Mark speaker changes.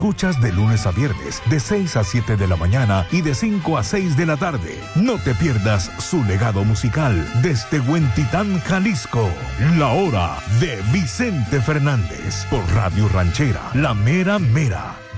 Speaker 1: Escuchas de lunes a viernes, de 6 a 7 de la mañana y de 5 a 6 de la tarde. No te pierdas su legado musical desde Huentitán, Jalisco. La hora de Vicente Fernández por Radio Ranchera, La Mera Mera.